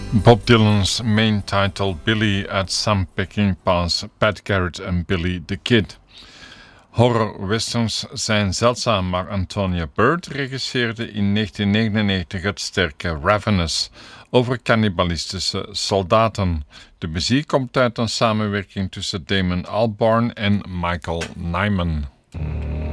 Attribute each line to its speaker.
Speaker 1: Bob Dylan's main title Billy at Some Peckinpah's Pat Garrett en Billy the Kid. Horror-westerns zijn zeldzaam, maar Antonia Bird regisseerde in 1999 het sterke Ravenous over cannibalistische soldaten. De muziek komt uit een samenwerking tussen Damon Albarn en Michael Nyman.